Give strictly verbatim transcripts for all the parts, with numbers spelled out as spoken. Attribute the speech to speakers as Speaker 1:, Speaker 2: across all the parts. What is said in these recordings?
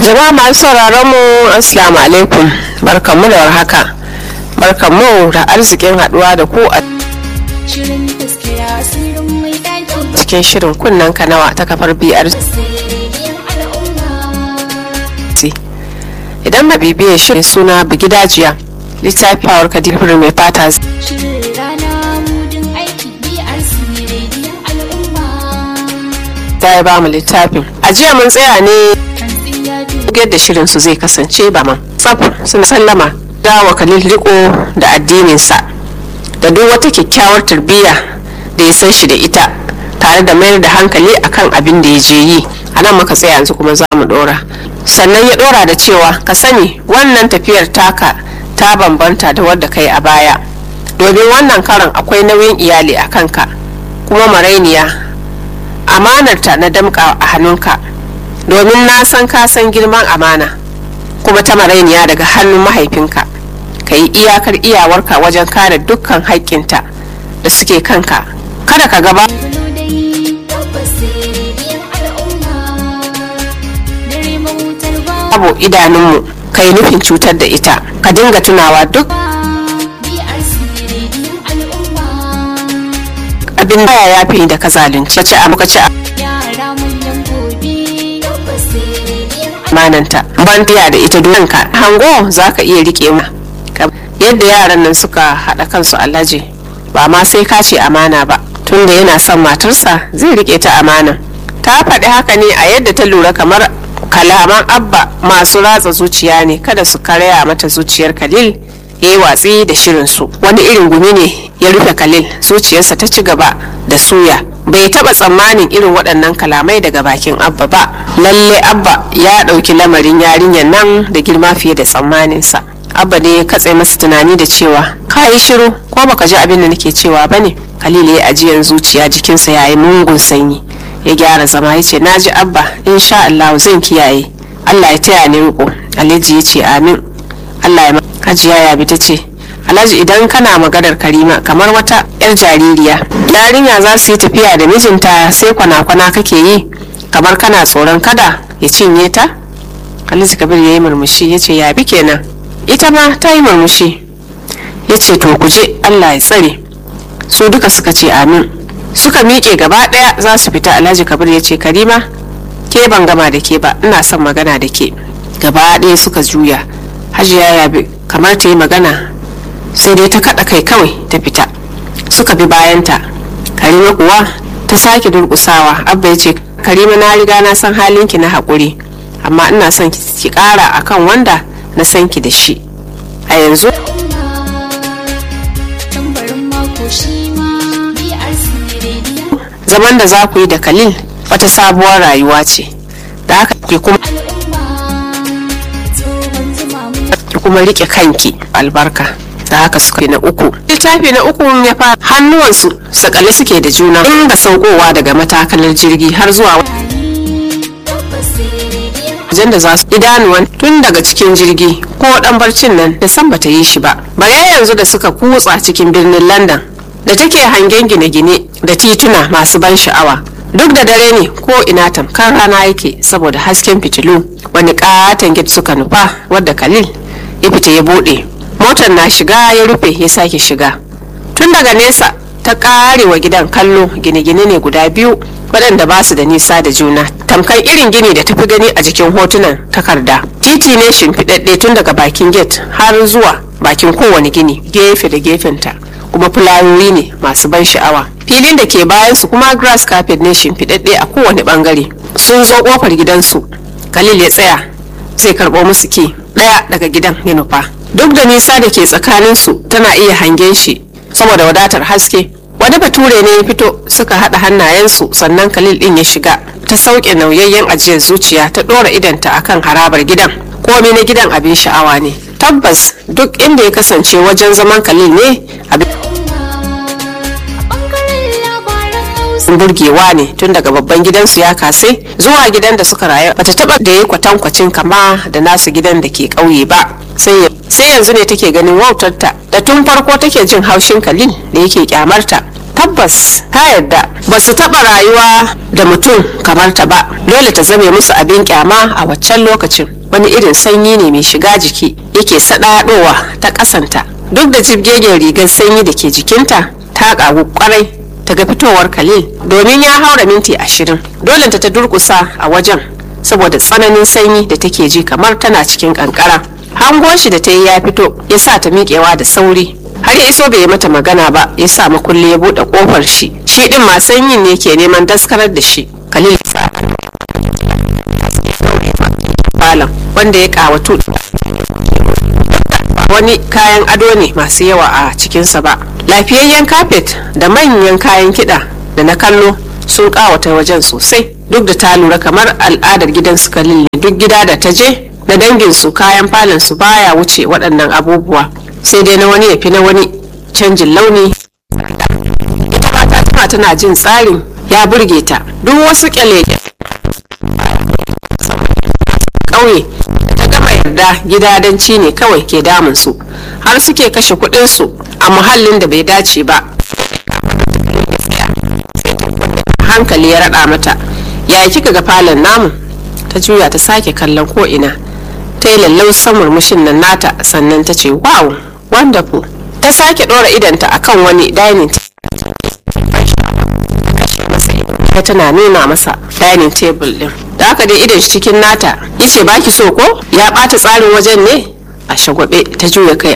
Speaker 1: Jama'a masu sauraron mu assalamu alaikum, barkanmu da warhaka, barkanmu da arzikin haduwa da ku a cikin shirin kunnen kanawa ta kafar B R C. Idan ba bibiye shirin suna bugi dajiya littafi Power Kadir mai fata ta ba mu littafin. A jiya mun tsaya ne yadda shirin su zai kasance ba man tsaf suna sallama da wa Khalil riko da addininsa da duk wata kyakkyawar tarbiyya da ya san shi da ita, tare da mayar da hankali akan abin da ya je yi. A nan muka tsaya, yanzu kuma za mu dora. Sannan ya dora da cewa ka sani wannan tafiyar taka ta bambanta da wadda kai a baya, domin wannan karan akwai nauyin iyali a kanka, kuma marainiya amanarta na damƙa a hannunka, domin na san ka san girman amana kuma ta marainiya daga hannun mahaifinka. Ka yi iyakar iyawarka wajen kare dukkan haƙƙinta da suke kanka. Kada ka gaba babu idanunmu ka yi nufin cutar da ita. Ka dinga tunawa duk abin da ya fi da ka zalunci ka ci a muka ci a mananta ban biya da ita don ka hango za ka iya rike ma yadda yaran nan suka haɗa kansu. Alhaji ba ma sai ka ce amana ba, tunda yana son matarsa zai rike ta amana. Ta faɗi haka ne a yadda ta lura kamar kalaman abba masu ratsa zuciya ne kada su karya mata zuciyar Khalil. Ya yi watsi da shirinsu, wani irin gumi ne ya rufe Khalil, zuciyarsa ta ci gaba da suya. Bai taba tsammanin irin waɗannan kalamai daga bakin abba ba. Lalle abba ya ɗauki lamarin yarinyar nan da girma fiye da tsammaninsa. Abba ne ya katse masa tunani da cewa ka yi shiru ko baka ji abin da nake cewa ba ne. Khalil ya ajiyan zuciya, jikinsa ya yi mungun sanyi. Ya gyara zama ya ce na ji abba, insha Allah zan kiyaye. Allah ya taya ni riko. Alhaji ya ce amin. Allah ya Hajiya Yabi ta ce Alhaji idan kana maganar Karima kamar wata yar jaririya. Yarinya za su yi tafiya da mijinta sai kwana-kwana kake yi kamar kana tsoron kada ya cinye ta. Alhaji Kabir ya yi murmushi ya ce Yabi kenan. Ita ma ta yi murmushi ya ce to ku je, Allah ya tsare. Su duka suka ce amin. Suka miƙe gaba ɗaya za su fita. Alhaji Kabir ya ce Karima ke ban gama da ke ba, ina son magana da ke. Gaba ɗaya suka juya. Hajiya Yabi kamar ta yi magana sai dai ta kaɗa kai kawai ta fita. Suka bi bayanta. Karima kuwa ta sake durƙusawa. Abba ya ce Karima na riga na san halinki na haƙuri, amma ina son ki ƙara akan wanda na san ki da shi a yanzu. Zaman da za ku yi da Khalil wata sabuwar rayuwa ce, da haka ke kuma kuma rike kanki albarka. Da haka suka na uku. Littafi na uku ya fara hannuwansu sakale suke da juna, inda saukowa daga matakalar jirgi har zuwa wajen da za su idanuwan tun daga cikin jirgi ko dan barcin nan da san bata yi shi ba. Bare yanzu da suka kutsa cikin birnin London da take hangen gine-gine da tituna masu ban sha'awa. Duk da dare ne ko ina tamkar rana yake saboda hasken fitilu. Wani katon gate suka nufa wadda Khalil ya fita ya bude. Motar na shiga ya rufe ya sake shiga. Tun daga nesa ta kare wa gidan kallo. Gine-gine ne guda biyu waɗanda ba su da nisa da juna, tamkar irin gini da tafi gani a jikin hotunan takarda. Titi ne shimfiɗaɗɗe tun daga bakin gate har zuwa bakin kowane gini, gefe da gefenta kuma fulawoyi ne masu ban sha'awa. Filin da ke bayan su kuma grass carpet ne shimfiɗaɗɗe a kowane bangare. Sun zo kofar gidansu. Khalil ya tsaya zai karɓo musu ki. Ɗaya daga gidan ya nufa. Duk da nisa da ke tsakaninsu tana iya hangen shi saboda wadatar haske. Wani bature ne ya fito, suka haɗa hannayensu sannan Khalil ɗin ya shiga. Ta sauke nauyayyen ajiyar zuciya ta ɗora idanta akan harabar gidan. Komai na gidan abin sha'awa ne. Tabbas duk inda ya kasance wajen zaman Khalil ne abin burgewa ne, tun daga babban gidansu ya kase zuwa gidan da suka rayu bata taba da yi kwatankwacin kama da nasu gidan da ke ƙauye ba. Sai yanzu ne take ganin wautarta da tun farko take jin haushin Khalil da yake kyamarta. tabbas ta yarda ba su taɓa rayuwa da mutum kamar ta ba, dole ta zame musu abin kyama a waccan lokacin. Wani irin sanyi ne mai shiga jiki yake saɗaɗowa ta ƙasanta, duk da jibgegen rigar sanyi da ke jikinta ta ƙagu ƙwarai ta ga fitowar Khalil, domin ya haura minti ashirin. Dole ta ta durƙusa a wajen saboda tsananin sanyi da take ji kamar tana cikin ƙanƙara. Hango shi da ta yi ya fito ya sa ta miƙewa da sauri, har ya iso bai yi mata magana ba, ya sa makulli ya buɗe ƙofar shi. Shi ɗin ma sanyin ne ke neman daskarar da shi. Khalil falon wanda ya ƙawatu, wani kayan ado ne masu yawa a cikinsa ba. Lafiyayyen kafet da manyan kayan kiɗa da na kallo sun ƙawata wajen sosai, duk da ta lura kamar al'adar gidan su Khalil ne. Duk gida da ta je na danginsu kayan falon su baya wuce waɗannan abubuwa, sai dai na wani ya fi na wani canjin launi. Ita ma ta tana tana jin tsarin ya burge ta. Duk wasu kyale ƙauye ta gama yarda gidadanci ne kawai ke damun su, har suke kashe kuɗin su a muhallin da bai dace ba. Hankali ya raɗa mata, ya kika ga falon namu? Ta juya ta sake kallon ko ina, ta yi lallausan murmushin nan nata, sannan ta ce wow wonderful. Ta sake ɗora idanta akan wani dining ta tana nuna masa dining table din. Da haka dai idan shi cikin nata yace baki so ko? Ya ɓata tsarin wajen ne? A shagwabe ta juya kai.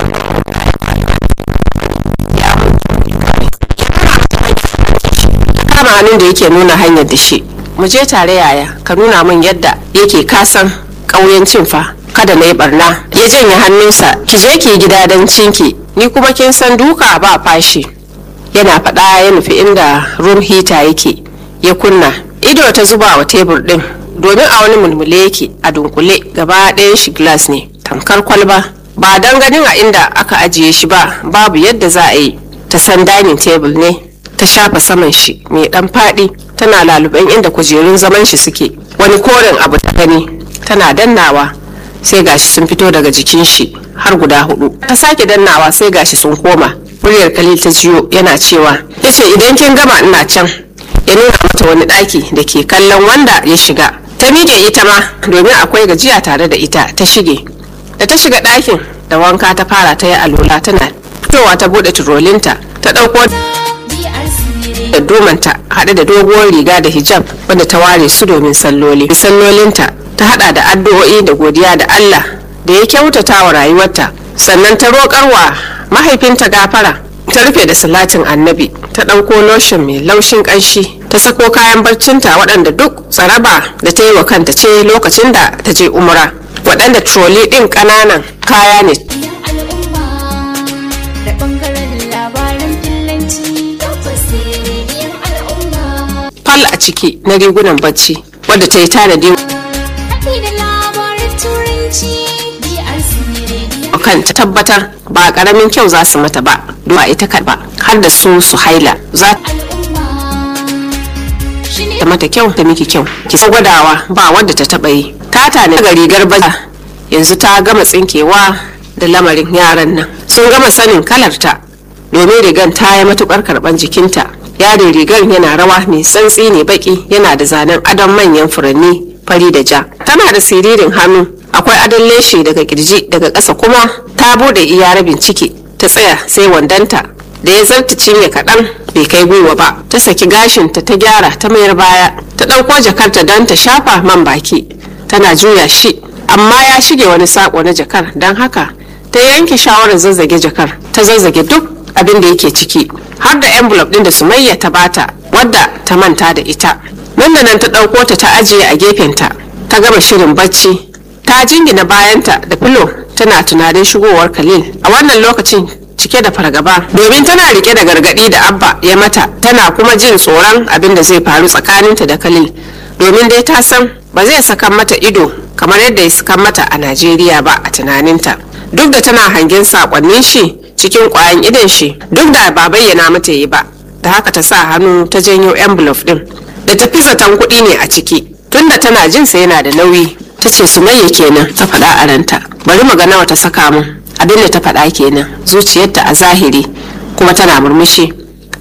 Speaker 1: Kama hannun da yake nuna hanyar da shi. Mu je tare yaya, ka nuna min yadda yake kasan ƙauyancin fa, kada na yi barna. Ya janye hannunsa, ki je ki gida don cinki, ni kuma kin san duka ba fashi. Yana faɗa ya nufi inda room heater yake, ya kunna. Ido ta zuba wa tebur ɗin, domin a wani mulmule yake a dunkule, gaba ɗayan shi glass ne tamkar kwalba. Ba don ganin a inda aka ajiye shi ba, babu yadda za a yi ta san dining table ne. Ta shafa saman shi mai ɗan faɗi, tana laluben inda kujerun zaman shi suke. Wani koren abu ta gani, tana dannawa sai gashi sun fito daga jikin shi har guda hudu. Ta sake dannawa sai gashi sun koma. Muryar Khalil ta jiyo yana cewa, yace idan kin gama ina can. Ya nuna mata wani ɗaki da ke kallon wanda ya shiga. Ta miƙe ita ma domin akwai gajiya tare da ita, ta shige. Da ta shiga ɗakin da wanka ta fara ta yi alola, tana fitowa ta buɗe turolinta, ta ɗauko da domanta haɗe da doguwar riga da hijab wanda ta ware su domin salloli. Sallolinta ta haɗa da addu'o'i da godiya da Allah da ya kyautata wa rayuwarta, sannan ta roƙarwa mahaifinta gafara. Ta rufe da salatin annabi, ta ɗauko lotion mai laushin ƙanshi, ta sako kayan barcinta waɗanda duk tsaraba da ta yi wa kanta ce lokacin da ta je umra, waɗanda troli ɗin ƙananan kaya ne fal a ciki na rigunan bacci, wadda ta yi tanadi kan ta tabbatar ba karamin kyau za su mata ba, ba ita ba har da su su haila za ta mata kyau ta miki kyau. Ki san gwadawa ba wadda ta taba yi. Ta tane ga rigar baza, yanzu ta gama tsinkewa da lamarin yaran nan, sun gama sanin kalarta domin rigan ta yi matukar karban jikinta. Yarin rigar yana rawa mai santsi ne baki, yana da zanen adon manyan furanni fari da ja. Tana da siririn hannu, akwai adon leshe daga kirji, daga ƙasa kuma ta bude iya rabin ciki. Ta tsaya sai wandanta da ya zarta cinye kaɗan bai kai gwiwa ba. Ta saki gashinta ta gyara ta mayar baya, ta ɗauko jakarta don ta shafa man baki, tana juya shi amma ya shige wani sako na jakar, don haka ta yanke shawarar zazzage jakar. Ta zazzage duk abin da yake ciki, har da envelope ɗin da Sumayya ta bata wadda ta manta da ita. Nan da nan ta ɗauko ta ta ajiye a gefenta. Ta gama shirin bacci, ta jingina bayanta da filo, tana tunanin shigowar Khalil a wannan lokacin cike da fargaba, domin tana rike da gargadi da Abba ya mata, tana kuma jin tsoron abin da zai faru tsakaninta da Khalil, domin dai ta san ba zai sakan mata ido kamar yadda ya sakan mata a Najeriya ba a tunaninta. Duk da tana hangen sakonnin shi cikin kwayan idon shi, duk da ba bayyana mata yi ba, da haka ta sa hannu ta janyo envelope din da ta fi zaton kuɗi ne a ciki. Tunda tana jin sa yana da nauyi, ta ce Sumayya kenan, ta faɗa a ranta. Bari mu ga nawa ta saka mun. Abin da ta faɗa kenan, zuciyarta a zahiri kuma tana murmushi.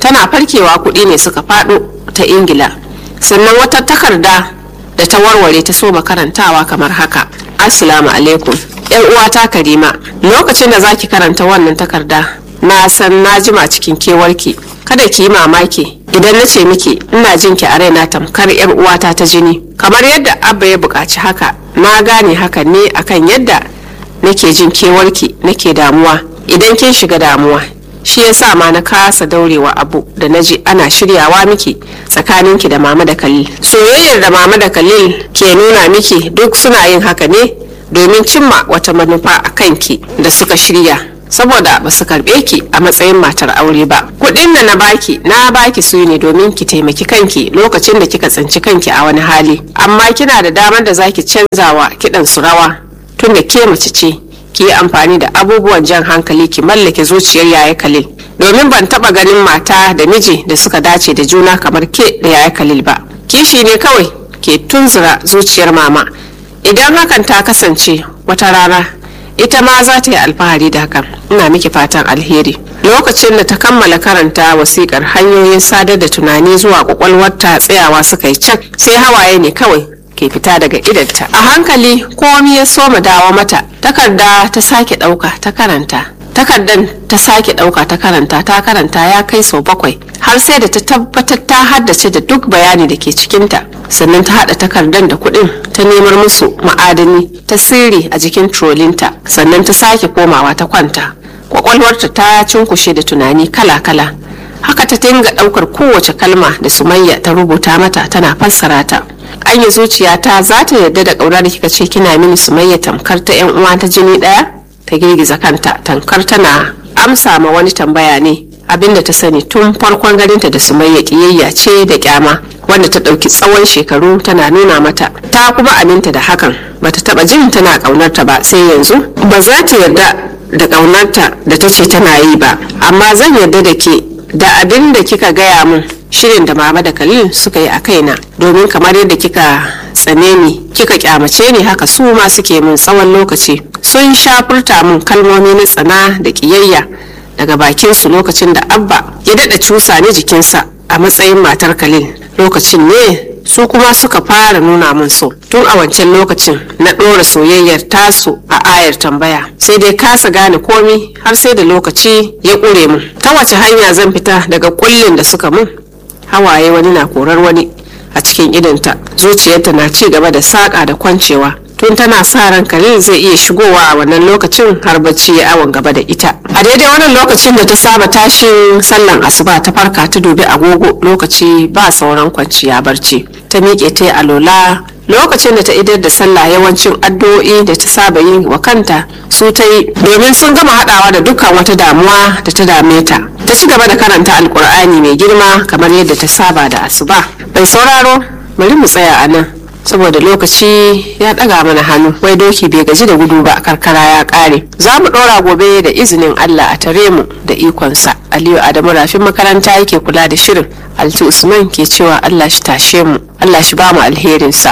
Speaker 1: tana farkewa kuɗi ne suka faɗo ta ingila. Sannan wata takarda da ta warware ta so karantawa kamar haka: assalamu alaikum yar uwata Karima, lokacin da zaki karanta wannan takarda na san na jima cikin kewarki. Kada ki yi mamaki idan na ce miki ina jin ki a raina tamkar yar uwata ta jini. Kamar yadda abba ya buƙaci haka, na gane hakan ne akan yadda nake jin kewarki, nake damuwa idan kin shiga damuwa. Shi yasa ma na kasa daurewa abu da naji ana shiryawa miki tsakaninki da mama da Khalil. Soyayyar da mama da Khalil ke nuna miki duk suna yin haka ne domin cimma wata manufa a kanki da suka shirya, saboda ba su karbe ki a matsayin matar aure ba. Kudin da na baki na baki su ne domin ki taimaki kanki lokacin da kika tsinci kanki a wani hali, amma kina da damar da zaki canzawa kidan su rawa. Tunda ke mace ce, ki yi amfani da abubuwan jan hankali ki mallake zuciyar yaya Khalil, domin ban taba ganin mata da miji da suka dace da juna kamar ke da yaya Khalil ba. Kishi ne kawai ke tunzura zuciyar mama. Idan hakan ta kasance wata rana, ita ma za ta yi alfahari da hakan. Ina miki fatan alheri. Lokacin da ta kammala karanta wasikar, hanyoyin sadar da tunani zuwa kwakwalwarta tsayawa suka yi cak, sai hawaye ne kawai ke fita daga idanta. A hankali komi ya soma dawo mata. Takarda ta sake dauka ta karanta. Takardan ta sake dauka ta karanta ta karanta ya kai sau bakwai, har sai da ta tabbatar ta haddace da duk bayani da ke cikinta. Sannan ta hada takardan da kuɗin ta nemar musu ma'adani ta sirri a jikin trolinta. Sannan ta sake komawa ta kwanta. Kwakwalwarta ta cunkushe da tunani kala-kala. Haka ta dinga daukar kowace kalma da Sumayya ta rubuta mata tana fassara ta. Anya zuciyata za ta yarda da ƙaura da kika ce kina mini Sumayya tamkar ta yan uwa ta jini ɗaya? Ta girgiza kanta tamkar tana amsa ma wani tambaya ne. Abinda ta sani tun farkon garinta da Sumayya kiyayya ce da kyama wanda ta ɗauki tsawon shekaru tana nuna mata. Ta kuma aminta da hakan, bata taba jin tana ƙaunarta ba, sai yanzu ba za ta yarda da ƙaunarta da ta ce tana yi ba. Amma zan yarda da ke da abin da kika gaya min, shirin da mama da Khalil suka yi a kaina, domin kamar yadda kika tsane ni kika kyamace ni, haka su ma suke min tsawon lokaci. Sun shafurta min kalmomi na tsana da kiyayya daga bakin su lokacin da abba ya dada cusa ni jikinsa a matsayin matar Khalil. Lokacin ne su kuma suka fara nuna min so. Tun a wancan lokacin na ɗora soyayyar tasu a ayar tambaya, sai dai kasa gane komi har sai da lokaci ya ƙure min. Ta wace hanya zan fita daga kullin da suka mun? Hawaye wani na korar wani a cikin idanta. Zuciyarta na ci gaba da saƙa da kwancewa. Tun tana sa ran Khalil zai iya shigowa a wannan lokacin har bacci ya awon gaba da ita. A daidai wannan lokacin da ta saba tashin sallan asuba, ta farka ta dubi agogo, lokaci ba sauran kwanciya barci. Ta miƙe ta yi alola. Lokacin da ta idar da sallah, yawancin addu'o'i da ta saba yi wa kanta su ta yi, domin sun gama haɗawa da dukkan wata damuwa da ta dame ta. Ta ci gaba da karanta alkur'ani mai girma kamar yadda ta saba da asuba. Bai sauraro, bari mu tsaya a nan saboda lokaci ya daga mana hannu. Wai doki bai gaji da gudu ba, karkara ya kare. Za mu dora gobe da izinin Allah a tare mu da ikonsa. Aliyu Adamu Rafin makaranta yake kula da shirin. Altu Usman ke cewa Allah shi tashe mu, Allah shi ba mu alherinsa.